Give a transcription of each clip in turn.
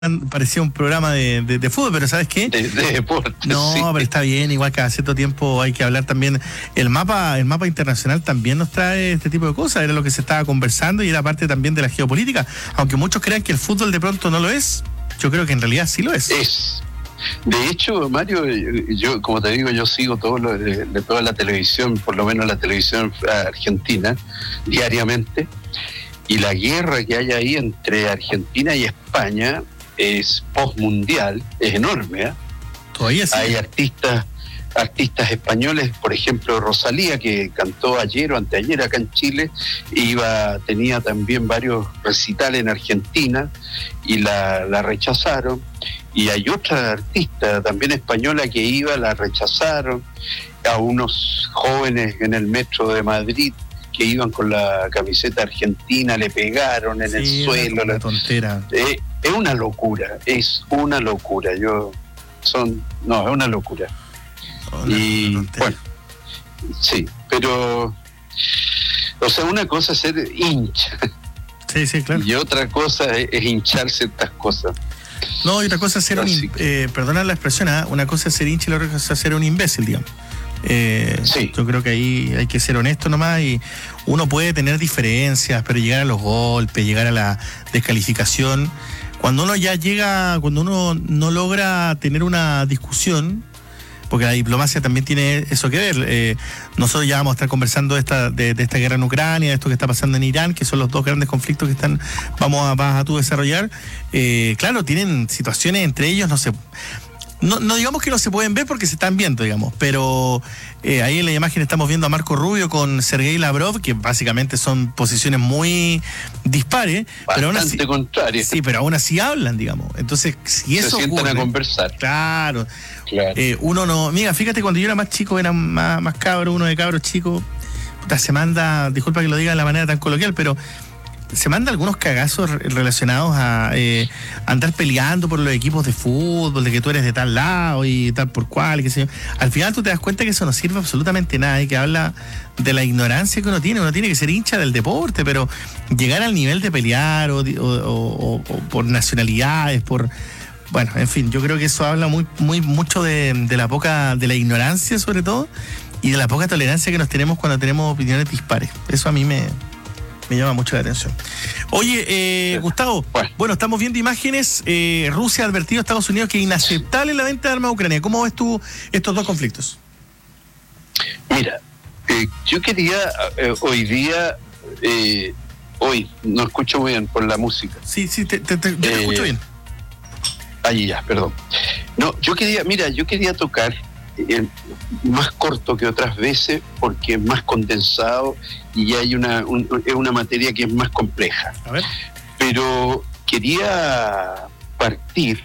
parecía un programa de fútbol, pero ¿sabes qué? De deporte. No, sí. pero está bien, igual cada cierto tiempo hay que hablar también. El mapa internacional también nos trae este tipo de cosas, era lo que se estaba conversando y era parte también de la geopolítica. Aunque muchos crean que el fútbol de pronto no lo es, yo creo que en realidad sí lo es. De hecho, Mario, yo como te digo, yo sigo todo lo de toda la televisión, por lo menos la televisión argentina, diariamente, y la guerra que hay ahí entre Argentina y España es postmundial, es enorme, ¿eh? Todavía sí. Hay artistas españoles, por ejemplo Rosalía, que cantó ayer o anteayer acá en Chile, tenía también varios recitales en Argentina y la rechazaron. Y hay otra artista también española que la rechazaron. A unos jóvenes en el metro de Madrid que iban con la camiseta argentina, le pegaron en el suelo. Una tontera. Es una locura, es una locura. Es una locura. Bueno, sí, pero, o sea, una cosa es ser hincha. Sí, claro. Y otra cosa es hinchar ciertas cosas. No, y otra cosa es ser perdona la expresión, una cosa es ser hincha y la otra cosa es ser un imbécil, digamos. Sí. Yo creo que ahí hay que ser honesto nomás, y uno puede tener diferencias, pero llegar a los golpes, llegar a la descalificación, cuando uno no logra tener una discusión, porque la diplomacia también tiene eso que ver. Nosotros ya vamos a estar conversando de esta guerra en Ucrania, de esto que está pasando en Irán, que son los dos grandes conflictos que vas a desarrollar. Claro, tienen situaciones entre ellos, no digamos que no se pueden ver porque se están viendo, digamos, pero ahí en la imagen estamos viendo a Marco Rubio con Sergei Lavrov, que básicamente son posiciones muy dispares, pero aún así contrarias. Sí, pero aún así hablan, digamos. Entonces, si eso se sientan ocurre, a conversar. Claro. Uno no. Mira, fíjate, cuando yo era más chico, era más cabro, uno de cabros chicos, se manda, disculpa que lo diga de la manera tan coloquial, pero se manda algunos cagazos relacionados a andar peleando por los equipos de fútbol, de que tú eres de tal lado y tal por cual, qué sé yo. Al final tú te das cuenta que eso no sirve absolutamente nada, y que habla de la ignorancia que uno tiene que ser hincha del deporte, pero llegar al nivel de pelear o por nacionalidades, bueno, en fin, yo creo que eso habla mucho de la ignorancia, sobre todo, y de la poca tolerancia que nos tenemos cuando tenemos opiniones dispares. Eso a mí me llama mucho la atención. Oye, Gustavo, bueno, estamos viendo imágenes. Rusia ha advertido a Estados Unidos que es inaceptable la venta de armas a Ucrania. ¿Cómo ves tú estos dos conflictos? Mira, yo quería hoy no escucho muy bien por la música. Sí, te escucho bien. Ahí ya, perdón. No, yo quería tocar más corto que otras veces porque es más condensado y hay una materia que es más compleja. A ver. Pero quería partir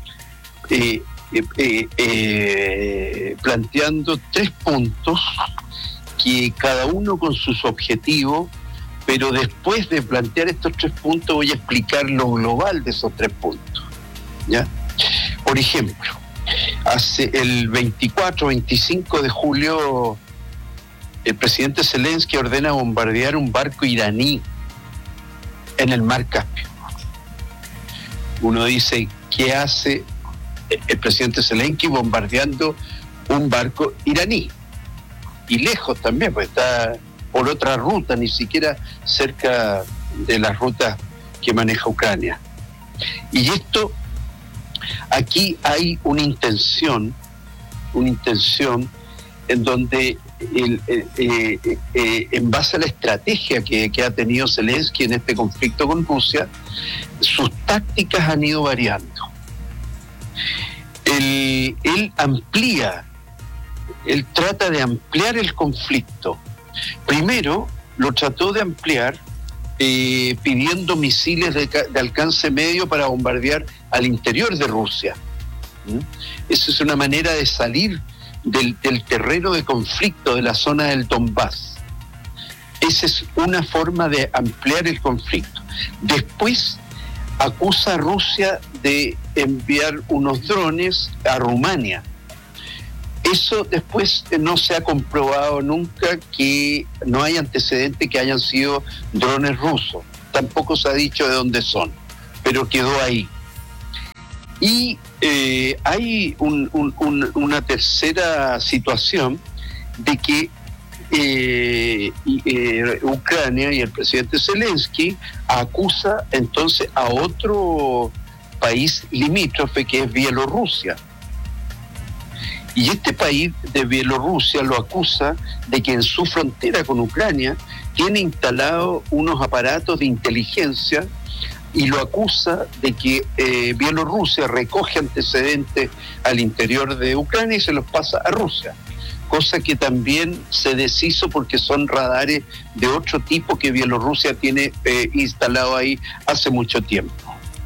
planteando 3 puntos que cada uno con sus objetivos, pero después de plantear estos 3 puntos voy a explicar lo global de esos 3 puntos. ¿Ya? Por ejemplo, hace el 24-25 de julio el presidente Zelensky ordena bombardear un barco iraní en el mar Caspio. Uno dice, ¿qué hace el presidente Zelensky bombardeando un barco iraní? Y lejos también, pues está por otra ruta, ni siquiera cerca de las rutas que maneja Ucrania. Y aquí hay una intención en donde en base a la estrategia que ha tenido Zelensky en este conflicto con Rusia, sus tácticas han ido variando. Él trata de ampliar el conflicto. Primero lo trató de ampliar pidiendo misiles de alcance medio para bombardear al interior de Rusia. Esa es una manera de salir del terreno de conflicto de la zona del Donbass. Esa es una forma de ampliar el conflicto. Después acusa a Rusia de enviar unos drones a Rumania. Eso después no se ha comprobado nunca, que no hay antecedentes que hayan sido drones rusos. Tampoco se ha dicho de dónde son, pero quedó ahí. Y hay una tercera situación de que Ucrania y el presidente Zelensky acusa entonces a otro país limítrofe que es Bielorrusia. Y este país de Bielorrusia lo acusa de que en su frontera con Ucrania tiene instalados unos aparatos de inteligencia y lo acusa de que Bielorrusia recoge antecedentes al interior de Ucrania y se los pasa a Rusia. Cosa que también se deshizo porque son radares de otro tipo que Bielorrusia tiene instalado ahí hace mucho tiempo.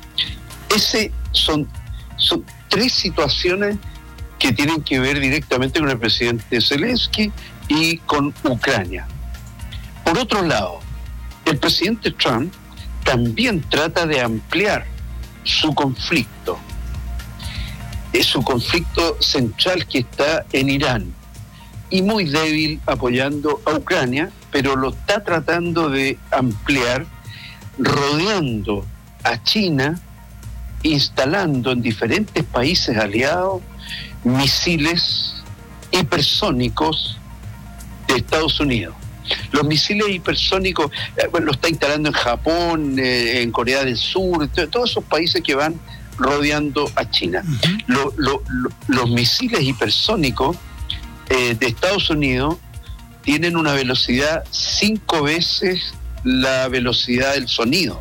Son tres situaciones que tienen que ver directamente con el presidente Zelensky y con Ucrania. Por otro lado, el presidente Trump también trata de ampliar su conflicto. Es su conflicto central que está en Irán y muy débil apoyando a Ucrania, pero lo está tratando de ampliar rodeando a China, instalando en diferentes países aliados misiles hipersónicos de Estados Unidos. Los misiles hipersónicos lo está instalando en Japón, en Corea del Sur, todos esos países que van rodeando a China. Los misiles hipersónicos de Estados Unidos tienen una velocidad 5 veces la velocidad del sonido.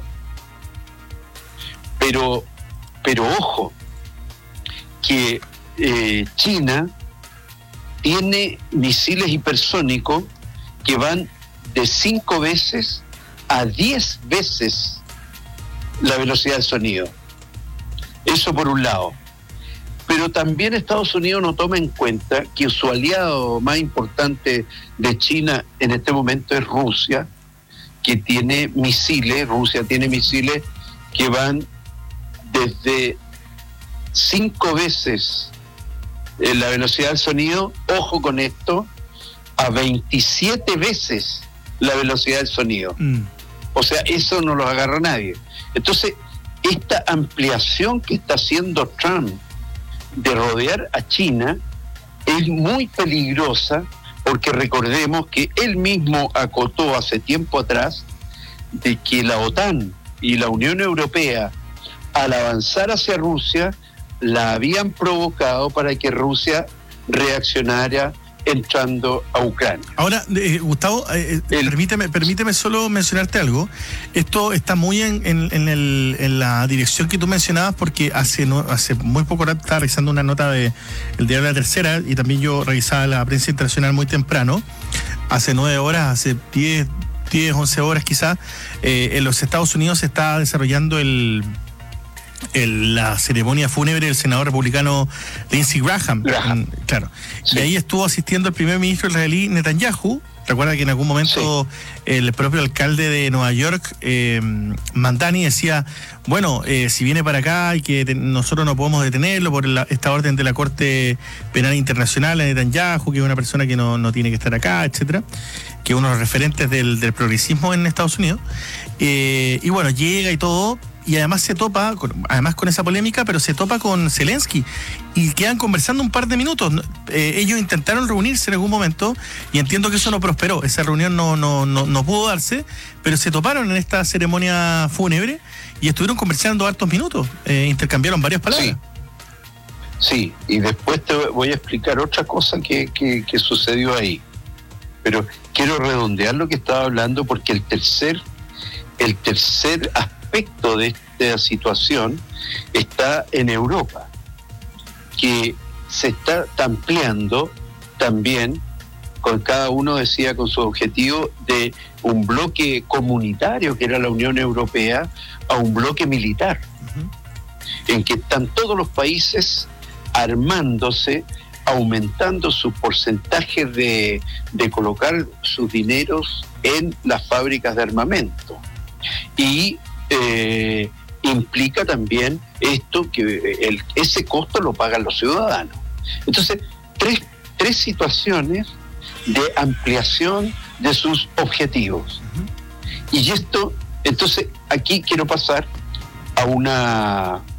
Pero ojo, que China tiene misiles hipersónicos que van de 5 veces a 10 veces la velocidad del sonido. Eso por un lado. Pero también Estados Unidos no toma en cuenta que su aliado más importante de China en este momento es Rusia, que tiene misiles. Rusia tiene misiles que van desde 5 veces la velocidad del sonido, ojo con esto, a 27 veces la velocidad del sonido. O sea, eso no lo agarra nadie. Entonces, esta ampliación que está haciendo Trump de rodear a China es muy peligrosa, porque recordemos que él mismo acotó hace tiempo atrás de que la OTAN y la Unión Europea, al avanzar hacia Rusia, la habían provocado para que Rusia reaccionara entrando a Ucrania. Ahora, Gustavo, permíteme solo mencionarte algo. Esto está muy en la dirección que tú mencionabas, porque hace muy poco rato estaba revisando una nota del diario La Tercera, y también yo revisaba la prensa internacional muy temprano, hace 9 horas, hace 10, 11 horas quizás. En los Estados Unidos se está desarrollando la ceremonia fúnebre del senador republicano Lindsey Graham. Claro. Sí. Y ahí estuvo asistiendo el primer ministro israelí Netanyahu. Recuerda que en algún momento el propio alcalde de Nueva York, Mandani, decía, bueno, si viene para acá y que nosotros no podemos detenerlo por esta orden de la Corte Penal Internacional de Netanyahu, que es una persona que no tiene que estar acá, etcétera, que es uno de los referentes del progresismo en Estados Unidos. Y bueno, llega y todo, y además se topa, con esa polémica, pero se topa con Zelensky y quedan conversando un par de minutos. Ellos intentaron reunirse en algún momento y entiendo que eso no prosperó. Esa reunión no pudo darse, pero se toparon en esta ceremonia fúnebre y estuvieron conversando hartos minutos. Intercambiaron varias palabras. Sí, y después te voy a explicar otra cosa que sucedió ahí. Pero quiero redondear lo que estaba hablando, porque el tercer aspecto de esta situación está en Europa, que se está ampliando también, con cada uno decía con su objetivo, de un bloque comunitario que era la Unión Europea a un bloque militar, en que están todos los países armándose, aumentando sus porcentajes de colocar sus dineros en las fábricas de armamento. Y implica también esto, que ese costo lo pagan los ciudadanos. Entonces, tres situaciones de ampliación de sus objetivos. Y esto, entonces, aquí quiero pasar a una